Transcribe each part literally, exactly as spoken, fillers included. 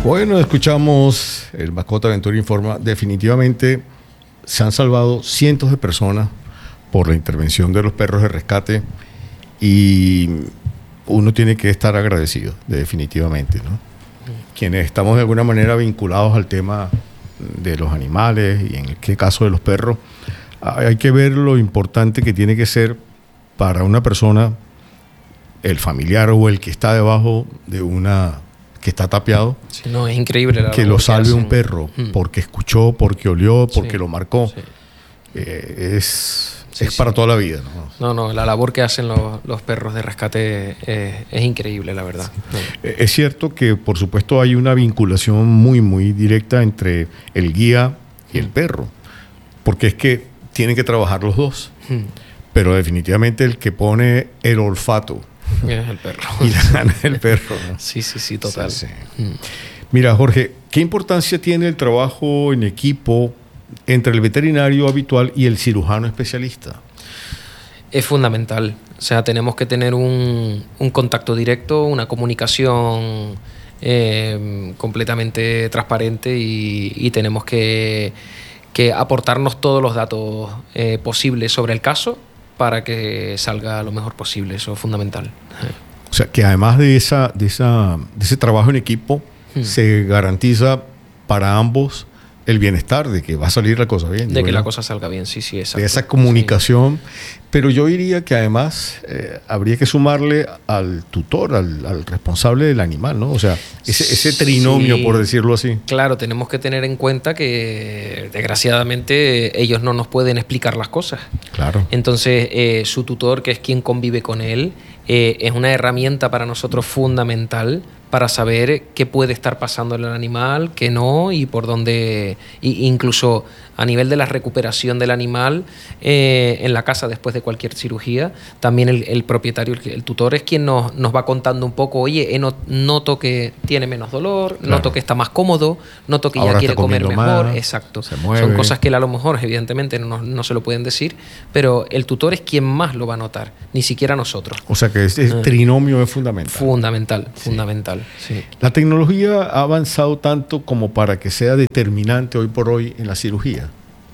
Bueno, escuchamos el Mascota Aventura Informa. Definitivamente se han salvado cientos de personas por la intervención de los perros de rescate y uno tiene que estar agradecido, definitivamente, ¿no? Quienes estamos de alguna manera vinculados al tema de los animales y en este caso de los perros, hay que ver lo importante que tiene que ser para una persona, el familiar o el que está debajo de una... que está tapiado, sí, no, es increíble la que lo salve un perro, mm. porque escuchó, porque olió, porque sí, lo marcó. Sí. Eh, es sí, es sí. para toda la vida, ¿no? No, no, la labor que hacen los, los perros de rescate eh, es increíble, la verdad. Sí. Eh, es cierto que, por supuesto, hay una vinculación muy, muy directa entre el guía y el perro, porque es que tienen que trabajar los dos, mm. pero definitivamente el que pone el olfato es el perro. Y la gana es el perro, ¿no? Sí, sí, sí, total. Sí, sí. Mm. Mira, Jorge, ¿qué importancia tiene el trabajo en equipo entre el veterinario habitual y el cirujano especialista? Es fundamental. O sea, tenemos que tener un, un contacto directo, una comunicación eh, completamente transparente y, y tenemos que, que aportarnos todos los datos eh, posibles sobre el caso para que salga lo mejor posible. Eso es fundamental. O sea, que además de, esa, de, esa, de ese trabajo en equipo, hmm. se garantiza para ambos el bienestar, de que va a salir la cosa bien. De que la cosa salga bien, sí, sí, exacto. De esa comunicación. Sí. Pero yo diría que además eh, habría que sumarle al tutor, al, al responsable del animal, ¿no? O sea, ese, ese trinomio, sí, por decirlo así. Claro, tenemos que tener en cuenta que, desgraciadamente, ellos no nos pueden explicar las cosas. Claro. Entonces, eh, su tutor, que es quien convive con él, eh, es una herramienta para nosotros fundamental para saber qué puede estar pasando en el animal, qué no, y por dónde, y incluso a nivel de la recuperación del animal eh, en la casa después de cualquier cirugía, también el, el propietario, el, el tutor, es quien nos, nos va contando un poco, oye, eh, no, noto que tiene menos dolor, claro, noto que está más cómodo, noto que ahora ya quiere comer mejor, más, exacto. Se mueve. Son cosas que él a lo mejor, evidentemente, no, no se lo pueden decir, pero el tutor es quien más lo va a notar, ni siquiera nosotros. O sea que ese eh, trinomio es fundamental. Fundamental, sí. fundamental. Sí. La tecnología ha avanzado tanto como para que sea determinante hoy por hoy en la cirugía.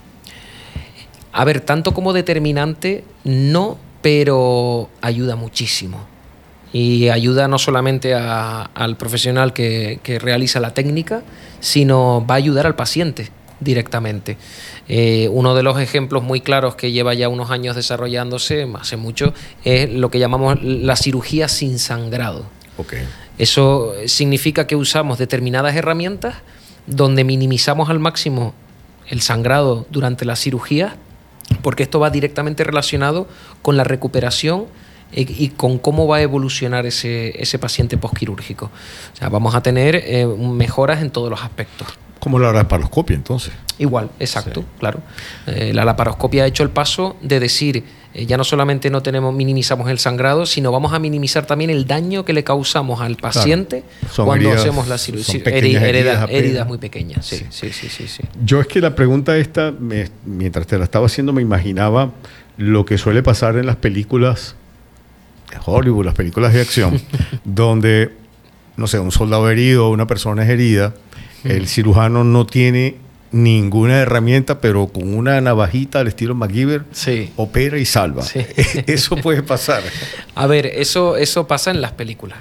A ver, tanto como determinante, no, pero ayuda muchísimo. Y ayuda no solamente a, al profesional que, que realiza la técnica, sino va a ayudar al paciente directamente. Eh, uno de los ejemplos muy claros que lleva ya unos años desarrollándose, hace mucho, es lo que llamamos la cirugía sin sangrado. Okay. Eso significa que usamos determinadas herramientas donde minimizamos al máximo el sangrado durante la cirugía, porque esto va directamente relacionado con la recuperación y con cómo va a evolucionar ese, ese paciente postquirúrgico. O sea, vamos a tener eh, mejoras en todos los aspectos. Como la laparoscopia, entonces. Igual, exacto, sí. Claro. Eh, la laparoscopia ha hecho el paso de decir, eh, ya no solamente no tenemos, minimizamos el sangrado, sino vamos a minimizar también el daño que le causamos al paciente, claro, cuando heridas, hacemos la cirugía. Heridas, heridas, heridas muy pequeñas, sí, sí, sí, sí, sí. Yo es que la pregunta esta, me, mientras te la estaba haciendo, me imaginaba lo que suele pasar en las películas de Hollywood, las películas de acción, donde, no sé, un soldado herido o una persona es herida, el cirujano no tiene ninguna herramienta, pero con una navajita al estilo MacGyver, sí, opera y salva. Sí. Eso puede pasar. A ver, eso, eso pasa en las películas.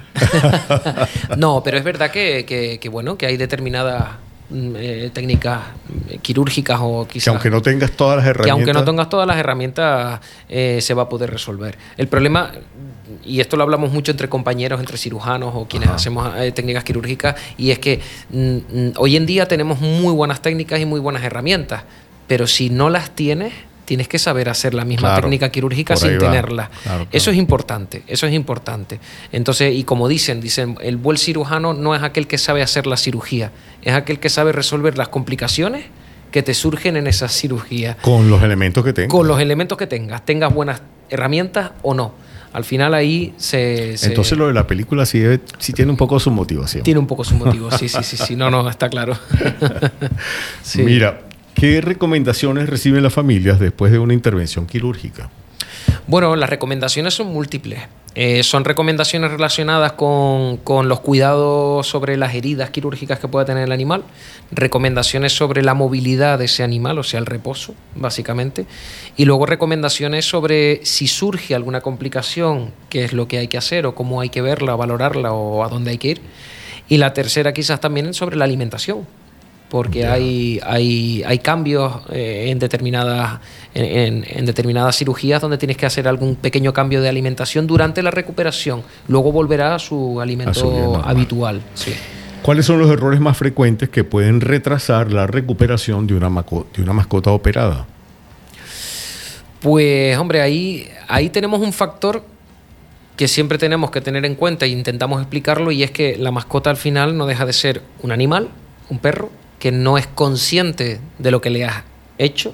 No, pero es verdad que, que, que, bueno, que hay determinadas eh, técnicas quirúrgicas o quizás... Que aunque no tengas todas las herramientas... Que aunque no tengas todas las herramientas, eh, se va a poder resolver. El problema... Y esto lo hablamos mucho entre compañeros, entre cirujanos o quienes Ajá. hacemos eh, técnicas quirúrgicas, y es que mm, hoy en día tenemos muy buenas técnicas y muy buenas herramientas, pero si no las tienes, tienes que saber hacer la misma claro, técnica quirúrgica sin tenerla. Claro, claro. Eso es importante, eso es importante. Entonces, y como dicen, dicen, el buen cirujano no es aquel que sabe hacer la cirugía, es aquel que sabe resolver las complicaciones que te surgen en esa cirugía. Con los elementos que tengas. Con los elementos que tengas, tengas buenas herramientas o no. Al final ahí se, se... Entonces lo de la película sí, debe, sí tiene un poco su motivación. Tiene un poco su motivo, sí, sí, sí, sí. No, no, está claro. Sí. Mira, ¿qué recomendaciones reciben las familias después de una intervención quirúrgica? Bueno, las recomendaciones son múltiples. Eh, son recomendaciones relacionadas con, con los cuidados sobre las heridas quirúrgicas que pueda tener el animal, recomendaciones sobre la movilidad de ese animal, o sea, el reposo, básicamente, y luego recomendaciones sobre si surge alguna complicación, qué es lo que hay que hacer o cómo hay que verla, valorarla o a dónde hay que ir. Y la tercera quizás también sobre la alimentación, porque yeah. hay, hay, hay cambios eh, en, determinadas, en, en determinadas cirugías donde tienes que hacer algún pequeño cambio de alimentación durante la recuperación. Luego volverá a su alimento a su habitual. Sí. ¿Cuáles son los errores más frecuentes que pueden retrasar la recuperación de una, maco- de una mascota operada? Pues, hombre, ahí, ahí tenemos un factor que siempre tenemos que tener en cuenta e intentamos explicarlo, y es que la mascota al final no deja de ser un animal, un perro, que no es consciente de lo que le has hecho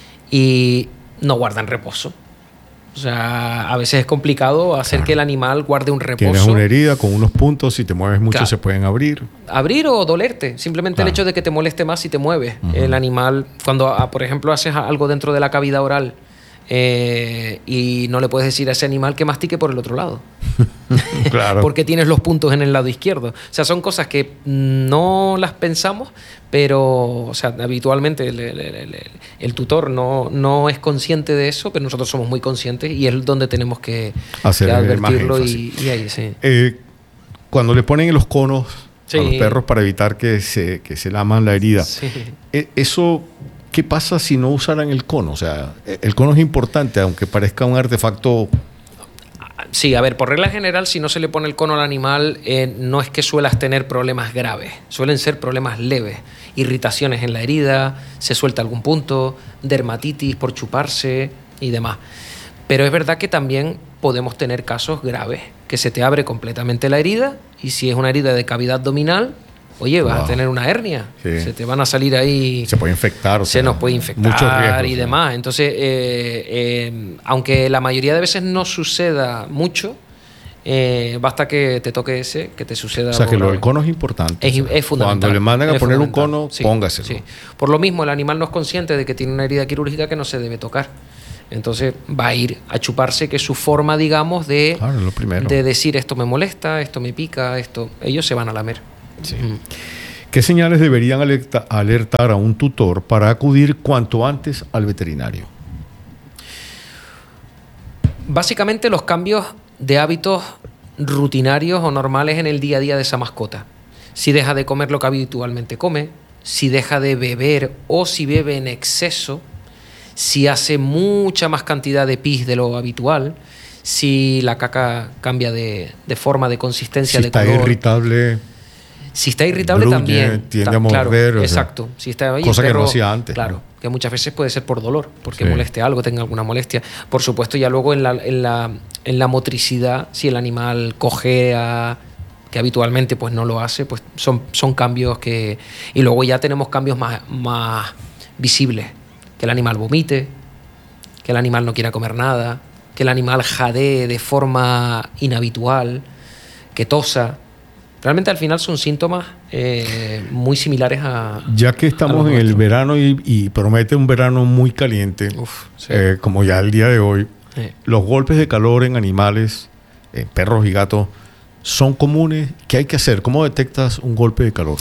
y no guarda en reposo. O sea, a veces es complicado hacer claro. que el animal guarde un reposo. Tienes una herida con unos puntos, si te mueves mucho claro. se pueden abrir. Abrir o dolerte. Simplemente claro. el hecho de que te moleste más si te mueves. Uh-huh. El animal, cuando, por ejemplo, haces algo dentro de la cavidad oral eh, y no le puedes decir a ese animal que mastique por el otro lado. Claro. Porque tienes los puntos en el lado izquierdo. O sea, son cosas que no las pensamos, pero o sea, habitualmente el, el, el, el tutor no, no es consciente de eso, pero nosotros somos muy conscientes y es donde tenemos que, que advertirlo y, y ahí sí. Eh, cuando le ponen los conos sí. a los perros para evitar que se, que se laman la herida, sí. eh, eso... ¿Qué pasa si no usaran el cono? O sea, el cono es importante, aunque parezca un artefacto... Sí, a ver, por regla general, si no se le pone el cono al animal, eh, no es que suelas tener problemas graves. Suelen ser problemas leves. Irritaciones en la herida, se suelta algún punto, dermatitis por chuparse y demás. Pero es verdad que también podemos tener casos graves, que se te abre completamente la herida y si es una herida de cavidad abdominal... Oye, vas wow. a tener una hernia, sí. se te van a salir ahí... Se puede infectar. O se sea, nos puede infectar y demás. Entonces, eh, eh, aunque la mayoría de veces no suceda mucho, eh, basta que te toque ese, que te suceda... O sea, que lo del cono es importante. Es, o sea, es fundamental. Cuando le mandan a poner un cono, sí, póngaselo. Sí. Por lo mismo, el animal no es consciente de que tiene una herida quirúrgica que no se debe tocar. Entonces va a ir a chuparse, que es su forma, digamos, de, claro, lo primero. de decir esto me molesta, esto me pica, esto... Ellos se van a lamer. Sí. Mm. ¿Qué señales deberían alerta, alertar a un tutor para acudir cuanto antes al veterinario? Básicamente los cambios de hábitos rutinarios o normales en el día a día de esa mascota. Si deja de comer lo que habitualmente come, si deja de beber o si bebe en exceso, si hace mucha más cantidad de pis de lo habitual, si la caca cambia de, de forma, de consistencia, si de está color. irritable... Si está irritable Bruñe, también. Tiende a morder. Claro, o exacto. Sea, si está, oye, cosa perro, que no hacía antes. Claro, ¿no? que muchas veces puede ser por dolor, porque sí. moleste algo, tenga alguna molestia. Por supuesto, ya luego en la, en la, en la motricidad, si el animal cojea, que habitualmente pues no lo hace, pues son, son cambios que... Y luego ya tenemos cambios más, más visibles. Que el animal vomite, que el animal no quiera comer nada, que el animal jadee de forma inhabitual, que tosa. Realmente al final son síntomas eh, muy similares a... Ya que estamos en el verano y, y promete un verano muy caliente, Uf, sí. eh, como ya el día de hoy, sí. los golpes de calor en animales, en perros y gatos, son comunes. ¿Qué hay que hacer? ¿Cómo detectas un golpe de calor?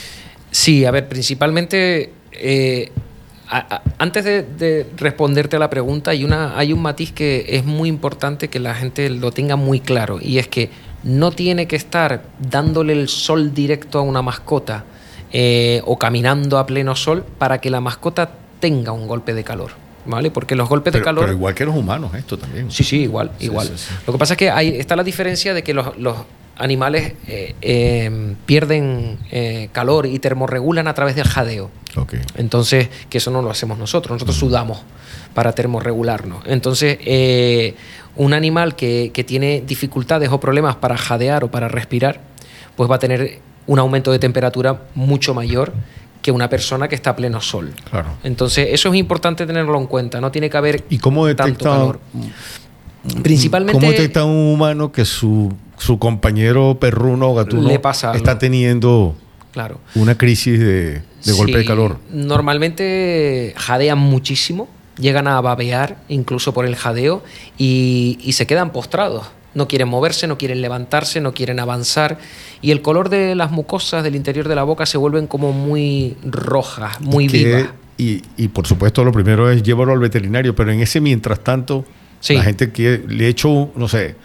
Sí, a ver, principalmente... Eh, a, a, antes de, de responderte a la pregunta, hay, una, hay un matiz que es muy importante que la gente lo tenga muy claro, y es que no tiene que estar dándole el sol directo a una mascota eh, o caminando a pleno sol para que la mascota tenga un golpe de calor, ¿vale? Porque los golpes pero, de calor... Pero igual que los humanos, esto también. Sí, sí, igual, sí, igual. Sí, sí. Lo que pasa es que hay, está la diferencia de que los, los animales eh, eh, pierden eh, calor y termorregulan a través del jadeo. Okay. Entonces, que eso no lo hacemos nosotros. Nosotros uh-huh. sudamos para termorregularnos. Entonces... Eh, un animal que, que tiene dificultades o problemas para jadear o para respirar, pues va a tener un aumento de temperatura mucho mayor que una persona que está a pleno sol. Claro. Entonces, eso es importante tenerlo en cuenta. No tiene que haber ¿Y cómo detecta, tanto calor. Principalmente, ¿cómo detecta un humano que su, su compañero perruno o gatuno le pasa está algo. teniendo claro. una crisis de, de sí, golpe de calor? Normalmente jadean muchísimo. llegan a babear incluso por el jadeo y, y se quedan postrados. No quieren moverse, no quieren levantarse, no quieren avanzar. Y el color de las mucosas del interior de la boca se vuelven como muy rojas, muy vivas. Y, y por supuesto lo primero es llevarlo al veterinario, pero en ese mientras tanto, sí. la gente que le echo, no sé,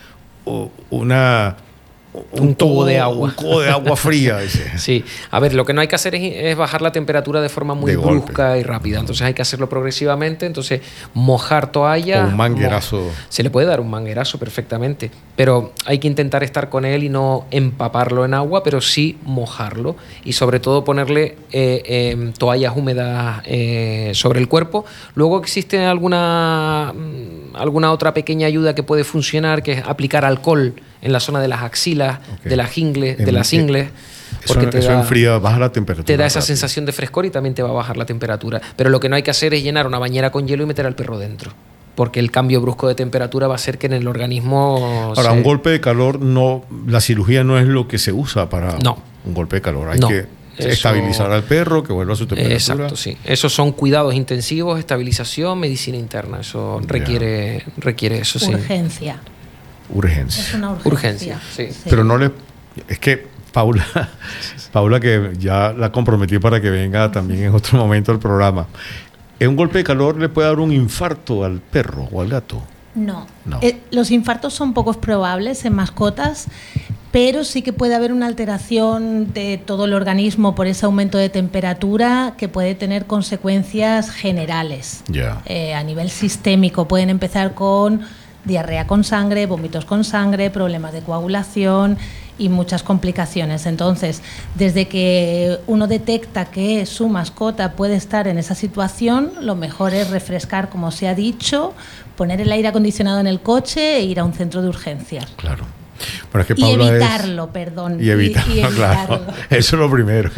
una... Un, un cubo de agua. Un cubo de agua fría. Ese. Sí. A ver, lo que no hay que hacer es, es bajar la temperatura de forma muy de brusca golpe. y rápida. Entonces hay que hacerlo progresivamente. Entonces, mojar toalla. Con un manguerazo. Se le puede dar un manguerazo perfectamente. Pero hay que intentar estar con él y no empaparlo en agua, pero sí mojarlo. Y sobre todo ponerle eh, eh, toallas húmedas eh, sobre el cuerpo. Luego existe alguna, alguna otra pequeña ayuda que puede funcionar, que es aplicar alcohol en la zona de las axilas, okay. de las ingles, de las ingles. Porque eso, te eso da, enfría, baja la temperatura. Te da esa rápido. sensación de frescor y también te va a bajar la temperatura. Pero lo que no hay que hacer es llenar una bañera con hielo y meter al perro dentro. Porque el cambio brusco de temperatura va a hacer que en el organismo... Para se... un golpe de calor, no, la cirugía no es lo que se usa para no. un golpe de calor. Hay no. que Eso, estabilizar al perro, que vuelva a su temperatura. Exacto, sí. Esos son cuidados intensivos, estabilización, medicina interna. Eso requiere, yeah. requiere eso, sí. Urgencia. Urgencia. Es una urgencia. urgencia sí. Sí. Pero no le... Es que Paula, Paula, que ya la comprometí para que venga también en otro momento al programa. ¿En un golpe de calor le puede dar un infarto al perro o al gato? No. no. Eh, los infartos son pocos probables en mascotas, pero sí que puede haber una alteración de todo el organismo por ese aumento de temperatura que puede tener consecuencias generales. Yeah. Eh, a nivel sistémico pueden empezar con diarrea con sangre, vómitos con sangre, problemas de coagulación y muchas complicaciones. Entonces, desde que uno detecta que su mascota puede estar en esa situación, lo mejor es refrescar, como se ha dicho, poner el aire acondicionado en el coche e ir a un centro de urgencias. Claro. Bueno, es que Paula y evitarlo, es... perdón. Y evitarlo, y, y evitarlo. Claro. Eso es lo primero.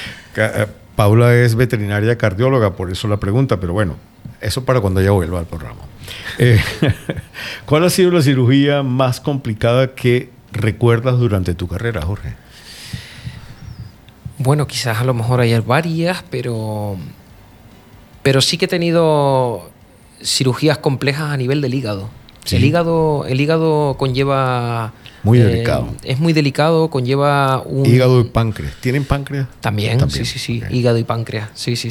Paula es veterinaria cardióloga, por eso la pregunta, pero bueno, eso para cuando ella vuelva al programa. Eh, ¿Cuál ha sido la cirugía más complicada que recuerdas durante tu carrera, Jorge? Bueno, quizás a lo mejor hay varias, pero, pero sí que he tenido cirugías complejas a nivel del hígado. Sí. El hígado, el hígado conlleva... Muy delicado. Eh, es muy delicado, conlleva un... Hígado y páncreas. ¿Tienen páncreas? También, También. sí, sí, sí. Okay. Hígado y páncreas, sí, sí,